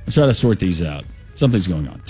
I'll try to sort these out. Something's going on.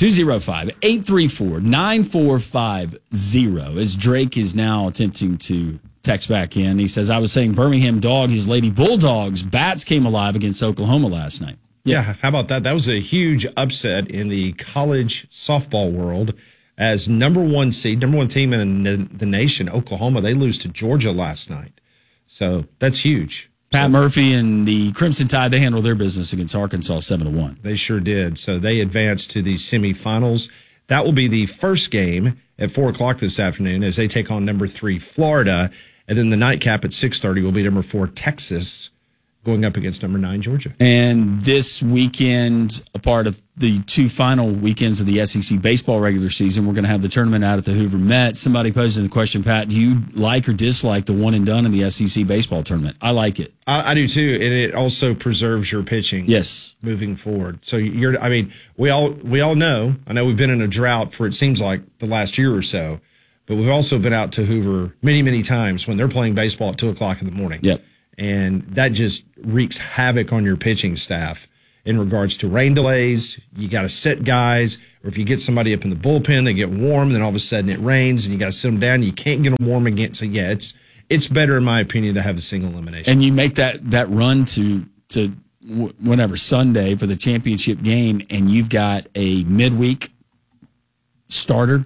205-834-9450 as Drake is now attempting to text back in. He says, I was saying Birmingham Dog, his Lady Bulldogs, bats came alive against Oklahoma last night. Yeah, how about that? That was a huge upset in the college softball world as number one team in the nation, Oklahoma. They lose to Georgia last night. So that's huge. Pat Murphy and the Crimson Tide, they handled their business against Arkansas 7-1. They sure did. So they advanced to the semifinals. That will be the first game at 4 o'clock this afternoon as they take on number 3 Florida. And then the nightcap at 6:30 will be number 4 Texas going up against number 9 Georgia. And this weekend, a part of the 2 final weekends of the SEC baseball regular season, we're going to have the tournament out at the Hoover Met. Somebody posed the question, Pat, do you like or dislike the one and done in the SEC baseball tournament? I like it. I do too, and it also preserves your pitching. Yes, moving forward. So we all know. I know we've been in a drought for it seems like the last year or so, but we've also been out to Hoover many times when they're playing baseball at 2 o'clock in the morning. Yep. And that just wreaks havoc on your pitching staff in regards to rain delays. You got to sit guys, or if you get somebody up in the bullpen, they get warm, then all of a sudden it rains, and you got to sit them down. You can't get them warm again. So, yeah, it's better, in my opinion, to have the single elimination. And you make that run to whenever Sunday for the championship game, and you've got a midweek starter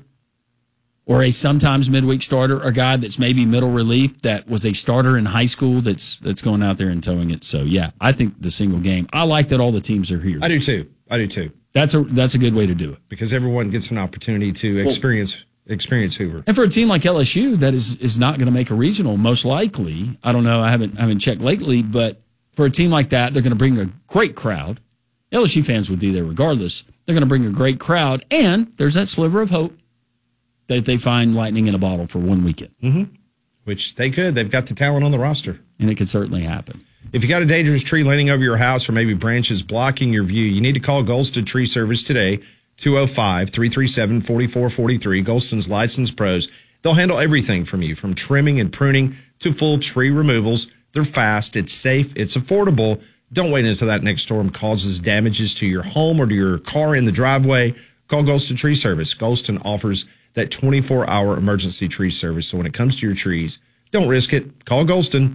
or a sometimes midweek starter, a guy that's maybe middle relief that was a starter in high school that's going out there and towing it. So, yeah, I think the single game. I like that all the teams are here. I do too. That's a good way to do it. Because everyone gets an opportunity to experience Hoover. And for a team like LSU that is not going to make a regional, most likely, I don't know, I haven't checked lately, but for a team like that, they're going to bring a great crowd. LSU fans would be there regardless. They're going to bring a great crowd, and there's that sliver of hope that they find lightning in a bottle for one weekend. Mm-hmm. Which they could. They've got the talent on the roster. And it could certainly happen. If you got a dangerous tree leaning over your house or maybe branches blocking your view, you need to call Golston Tree Service today, 205-337-4443. Golston's licensed pros. They'll handle everything from you, from trimming and pruning to full tree removals. They're fast, it's safe, it's affordable. Don't wait until that next storm causes damages to your home or to your car in the driveway. Call Golston Tree Service. Golston offers that 24-hour emergency tree service. So when it comes to your trees, don't risk it. Call Golston,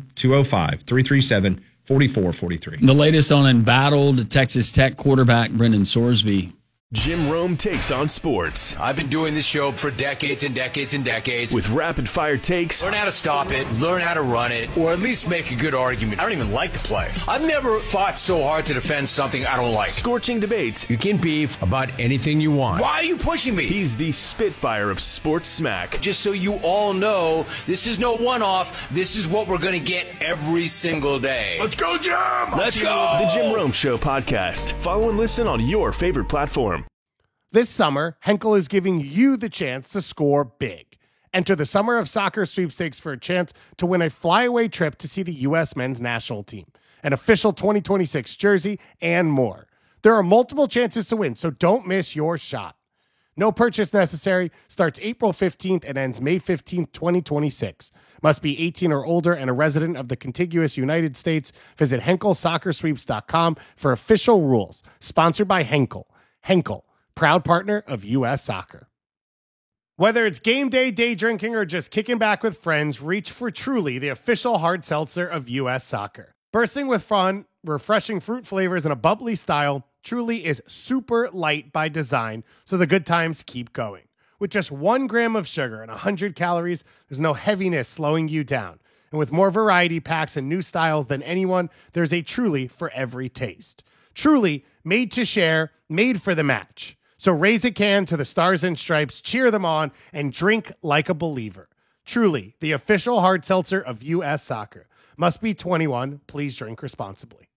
205-337-4443. The latest on embattled Texas Tech quarterback Brendan Sorsby. Jim Rome takes on sports. I've been doing this show for decades and decades and decades. With rapid-fire takes. Learn how to stop it, learn how to run it, or at least make a good argument. I don't even like to play. I've never fought so hard to defend something I don't like. Scorching debates. You can beef about anything you want. Why are you pushing me? He's the Spitfire of sports smack. Just so you all know, this is no one-off. This is what we're going to get every single day. Let's go, Jim! Let's go! The Jim Rome Show podcast. Follow and listen on your favorite platform. This summer, Henkel is giving you the chance to score big. Enter the Summer of Soccer sweepstakes for a chance to win a flyaway trip to see the U.S. men's national team, an official 2026 jersey, and more. There are multiple chances to win, so don't miss your shot. No purchase necessary. Starts April 15th and ends May 15th, 2026. Must be 18 or older and a resident of the contiguous United States. Visit HenkelSoccerSweeps.com for official rules. Sponsored by Henkel. Henkel, proud partner of U.S. Soccer. Whether it's game day, day drinking, or just kicking back with friends, reach for Truly, the official hard seltzer of U.S. Soccer. Bursting with fun, refreshing fruit flavors, and a bubbly style, Truly is super light by design, so the good times keep going. With just 1 gram of sugar and 100 calories, there's no heaviness slowing you down. And with more variety packs and new styles than anyone, there's a Truly for every taste. Truly, made to share, made for the match. So raise a can to the Stars and Stripes, cheer them on, and drink like a believer. Truly, the official hard seltzer of U.S. Soccer. Must be 21. Please drink responsibly.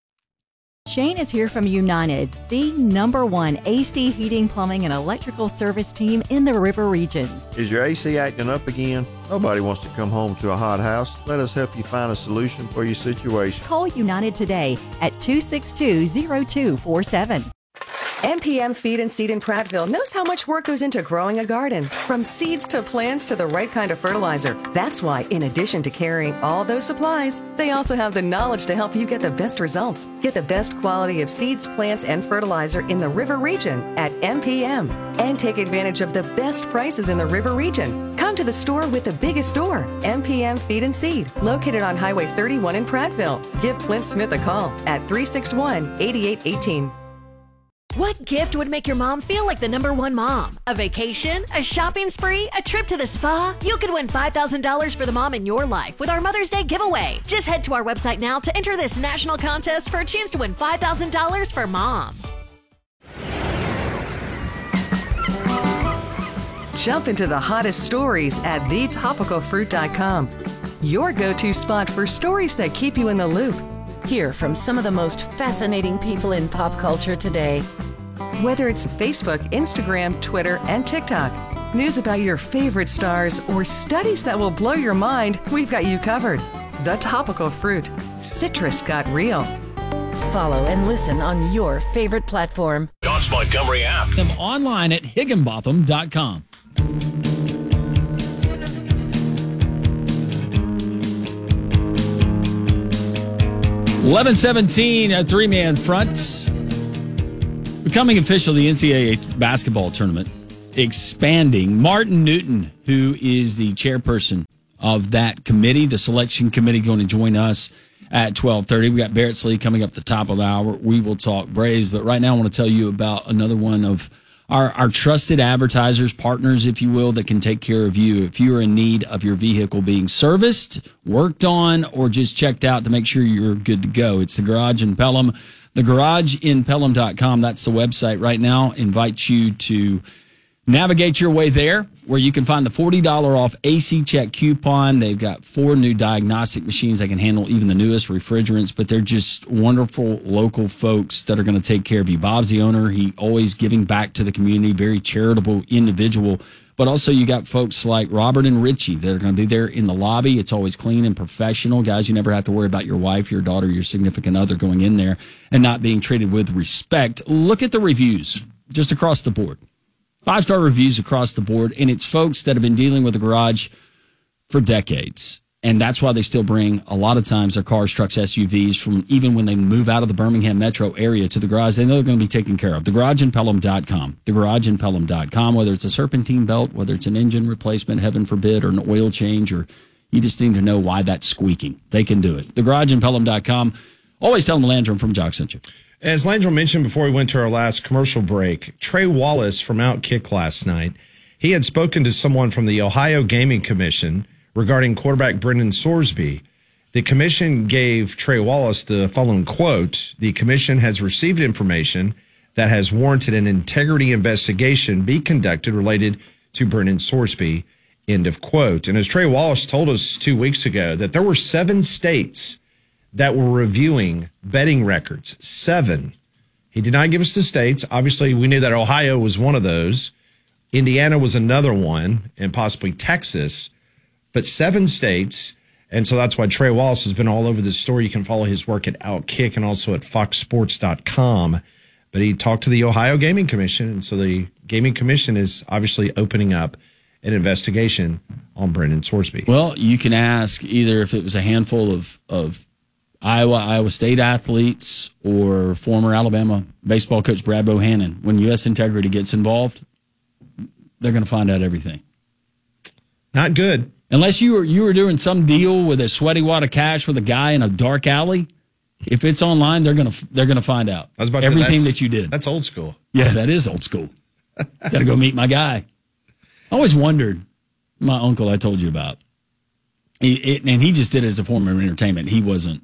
Shane is here from United, the #1 AC heating, plumbing, and electrical service team in the River Region. Is your AC acting up again? Nobody wants to come home to a hot house. Let us help you find a solution for your situation. Call United today at 262-0247. MPM Feed and Seed in Prattville knows how much work goes into growing a garden, from seeds to plants to the right kind of fertilizer. That's why, in addition to carrying all those supplies, they also have the knowledge to help you get the best results. Get the best quality of seeds, plants, and fertilizer in the River Region at MPM. And take advantage of the best prices in the River Region. Come to the store with the biggest store, MPM Feed and Seed, located on Highway 31 in Prattville. Give Clint Smith a call at 361-8818. What gift would make your mom feel like the #1 mom? A vacation? A shopping spree? A trip to the spa? You could win $5,000 for the mom in your life with our Mother's Day giveaway. Just head to our website now to enter this national contest for a chance to win $5,000 for mom. Jump into the hottest stories at thetopicalfruit.com. Your go-to spot for stories that keep you in the loop. Hear from some of the most fascinating people in pop culture today. Whether it's Facebook, Instagram, Twitter, and TikTok, news about your favorite stars, or studies that will blow your mind, we've got you covered. The Topical Fruit. Citrus got real. Follow and listen on your favorite platform. Dogs Montgomery app. Them online at higginbotham.com. 11-17, a three-man front. Becoming official, the NCAA basketball tournament expanding. Martin Newton, who is the chairperson of that committee, the selection committee, going to join us at 12:30. We got Barrett Slee coming up the top of the hour. We will talk Braves, but right now I want to tell you about another one of our trusted advertisers, partners, if you will, that can take care of you. If you are in need of your vehicle being serviced, worked on, or just checked out to make sure you're good to go, it's the Garage in Pelham. TheGarageInPelham.com, that's the website right now. Invite you to navigate your way there, where you can find the $40 off AC check coupon. They've got 4 new diagnostic machines that can handle even the newest refrigerants, but they're just wonderful local folks that are going to take care of you. Bob's the owner. He always giving back to the community, very charitable individual. But also you got folks like Robert and Richie that are going to be there in the lobby. It's always clean and professional. Guys, you never have to worry about your wife, your daughter, your significant other going in there and not being treated with respect. Look at the reviews just across the board. 5-star reviews across the board, and it's folks that have been dealing with the garage for decades. And that's why they still bring, a lot of times, their cars, trucks, SUVs from even when they move out of the Birmingham metro area to the garage. They know they're going to be taken care of. TheGarageInPelham.com. TheGarageInPelham.com. Whether it's a serpentine belt, whether it's an engine replacement, heaven forbid, or an oil change, or you just need to know why that's squeaking. They can do it. TheGarageInPelham.com. Always tell them Landrum from Jock sent you. As Landrum mentioned before we went to our last commercial break, Trey Wallace from Outkick last night, he had spoken to someone from the Ohio Gaming Commission regarding quarterback Brendan Sorsby. The commission gave Trey Wallace the following quote: "The commission has received information that has warranted an integrity investigation be conducted related to Brendan Sorsby," end of quote. And as Trey Wallace told us 2 weeks ago, that there were 7 states that were reviewing betting records. 7. He did not give us the states. Obviously, we knew that Ohio was one of those. Indiana was another one, and possibly Texas. But 7 states, and so that's why Trey Wallace has been all over this story. You can follow his work at Outkick and also at foxsports.com. But he talked to the Ohio Gaming Commission, and so the Gaming Commission is obviously opening up an investigation on Brendan Sorsby. Well, you can ask either if it was a handful of Iowa State athletes or former Alabama baseball coach Brad Bohannon. When U.S. Integrity gets involved, they're going to find out everything. Not good. Unless you were doing some deal with a sweaty wad of cash with a guy in a dark alley. If it's online, they're going to find out I was about to everything say, that you did. That's old school. Yeah, that is old school. Got to go meet my guy. I always wondered, my uncle I told you about, and he just did it as a form of entertainment. He wasn't.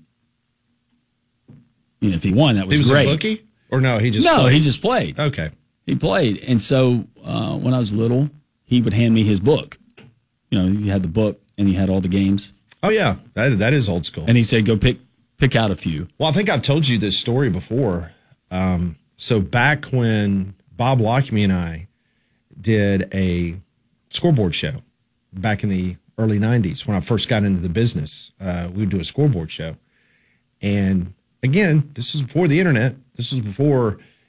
If he won, that was great. He was a bookie? Or no, he just played? played? He just played. Okay. He played. And so when I was little, he would hand me his book. You had the book and you had all the games. Oh, yeah. That is old school. And he said, go pick out a few. Well, I think I've told you this story before. So back when Bob Lockme and I did a scoreboard show back in the early 90s, when I first got into the business, we would do a scoreboard show. And again, this was before the internet. This was before,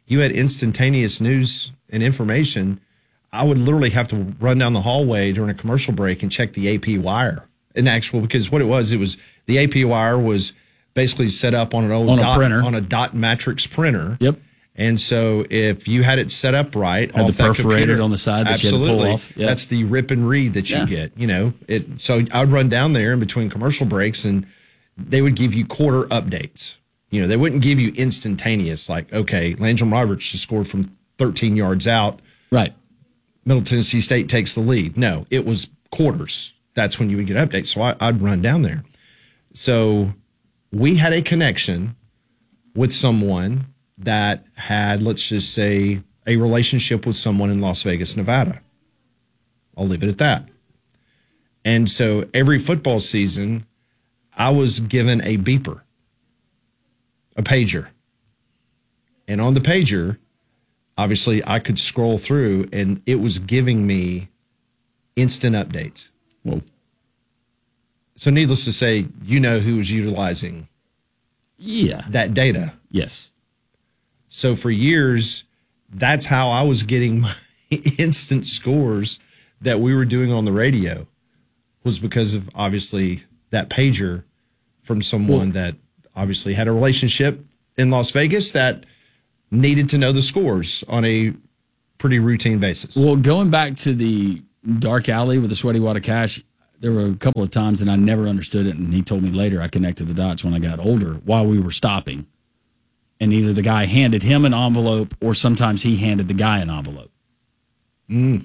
you had instantaneous news and information, I would literally have to run down the hallway during a commercial break and check the AP wire. Because what it was the AP wire was basically set up on a printer, on a dot matrix printer. Yep. And so if you had it set up right, had the perforated on the side that absolutely, you had to pull off. Yep. That's the rip and read that you get. So I'd run down there in between commercial breaks, and they would give you quarter updates. They wouldn't give you instantaneous, like, okay, Landrum Roberts just scored from 13 yards out. Right. Middle Tennessee State takes the lead. No, it was quarters. That's when you would get updates. So I'd run down there. So we had a connection with someone that had, let's just say, a relationship with someone in Las Vegas, Nevada. I'll leave it at that. And so every football season, I was given a beeper, a pager. And on the pager, obviously, I could scroll through, and it was giving me instant updates. Whoa. So needless to say, who was utilizing that data. Yes. So for years, that's how I was getting my instant scores that we were doing on the radio, was because of, obviously, that pager from someone that obviously had a relationship in Las Vegas that needed to know the scores on a pretty routine basis. Well, going back to the dark alley with the Sweaty Wad of Cash, there were a couple of times that I never understood it, and he told me later. I connected the dots when I got older while we were stopping. And either the guy handed him an envelope or sometimes he handed the guy an envelope. Then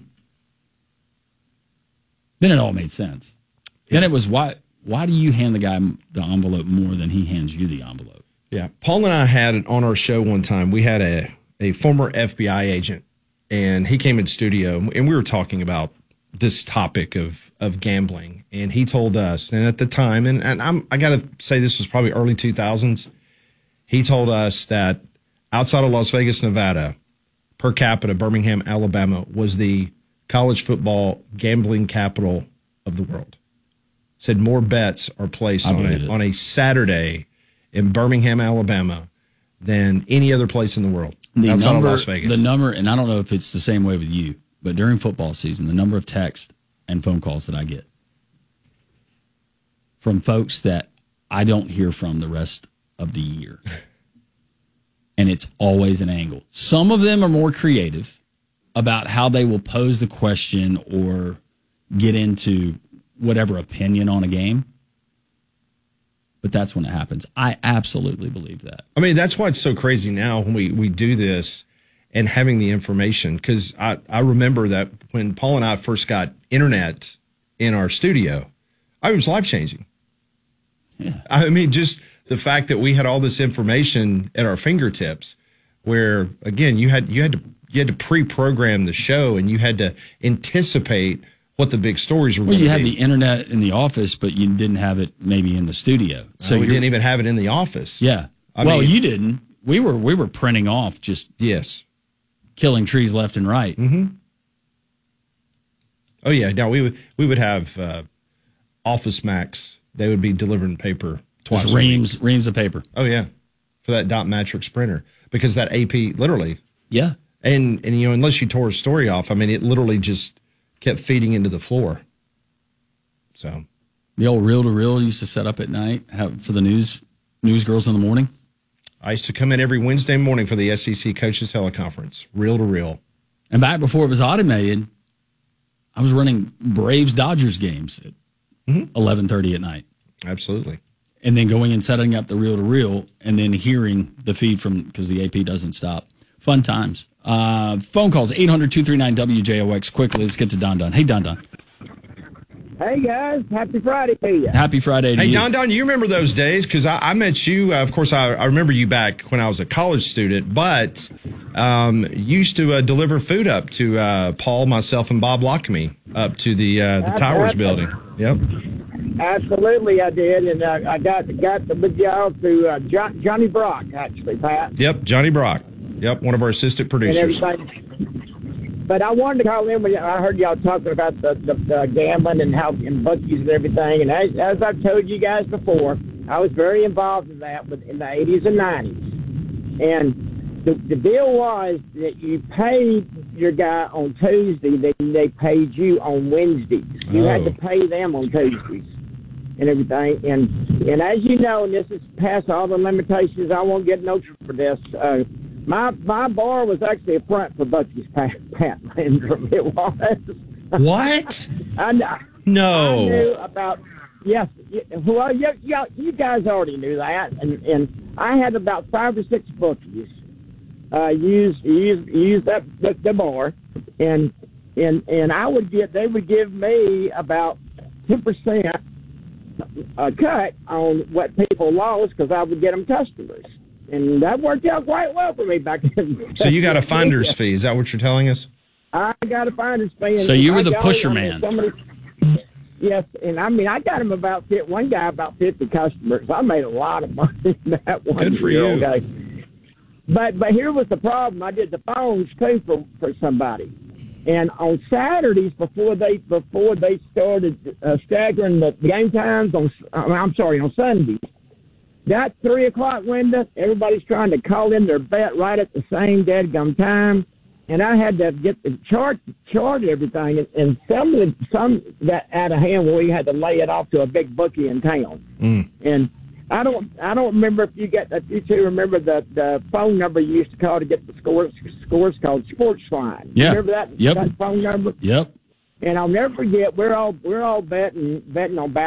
it all made sense. Then it was, why do you hand the guy the envelope more than he hands you the envelope? Yeah. Paul and I had on our show one time, we had a former FBI agent, and he came in studio, and we were talking about this topic of gambling. And he told us, and at the time, and I got to say this was probably early 2000s, he told us that outside of Las Vegas, Nevada, per capita, Birmingham, Alabama was the college football gambling capital of the world. Said more bets are placed on a Saturday in Birmingham, Alabama than any other place in the world outside of Las Vegas. The number, and I don't know if it's the same way with you, but during football season, the number of texts and phone calls that I get from folks that I don't hear from the rest of the year. And it's always an angle. Some of them are more creative about how they will pose the question or get into whatever opinion on a game. But that's when it happens. I absolutely believe that. I mean, that's why it's so crazy now when we do this and having the information. Because I remember that when Paul and I first got internet in our studio, it was life-changing. Yeah. I mean, just the fact that we had all this information at our fingertips, where again you had to pre-program the show, and you had to anticipate what the big stories were going to be. Well, you had the internet in the office, but you didn't have it maybe in the studio. So we didn't even have it in the office. Yeah. I mean, you didn't. We were printing off just killing trees left and right. Mm-hmm. Oh yeah. Now we would have Office Max. They would be delivering paper twice. Just reams of paper. Oh yeah, for that dot matrix printer, because that AP literally. Yeah. And unless you tore a story off, I mean, it literally just kept feeding into the floor. So the old reel to reel used to set up at night for the news girls in the morning. I used to come in every Wednesday morning for the SEC coaches teleconference, reel to reel. And back before it was automated, I was running Braves Dodgers games at 11:30 at night. Absolutely. And then going and setting up the reel to reel, and then hearing the feed because the AP doesn't stop. Fun times. Phone calls 800-239-WJOX. Quickly, let's get to Don. Hey, Don. Hey, guys. Happy Friday to you. Happy Friday to you. Hey, Don, you remember those days? Because I met you, of course, I remember you back when I was a college student, but used to deliver food up to Paul, myself, and Bob Lockamy up to the Towers building. Yep. Absolutely, I did, and I got with y'all through Johnny Brock, actually, Pat. Yep, Johnny Brock. Yep, one of our assistant producers. But I wanted to call in when I heard y'all talking about the gambling and bookies and everything. And as I've told you guys before, I was very involved in that in the 80s and 90s. And the deal was that you paid your guy on Tuesday, then they paid you on Wednesdays. You had to pay them on Tuesdays and everything. And as you know, and this is past all the limitations, I won't get no trouble for this. My bar was actually a front for Bucky's Pat Landrum. It was. What? I know. No. I knew about. Yes. Well, you guys already knew that, and I had about 5 or 6 bookies use that the bar, and they would give me about 10% a cut on what people lost because I would get them customers, and that worked out quite well for me back then. So you got a finder's fee? Is that what you're telling us? I got a finder's fee. So you were the pusher man. Yes, and I got him one guy about 50 customers. I made a lot of money in that one. Good for you. Okay. But here was the problem. I did the phones too for somebody, and on Saturdays before they started staggering the game times on Sundays, that 3 o'clock window, everybody's trying to call in their bet right at the same dadgum time. And I had to get the chart everything, and some that out of hand where we had to lay it off to a big bookie in town. And I don't remember if you two remember the phone number you used to call to get the scores called Sportsline. Yeah. Remember that? Yep. That phone number? Yep. And I'll never forget. We're all betting on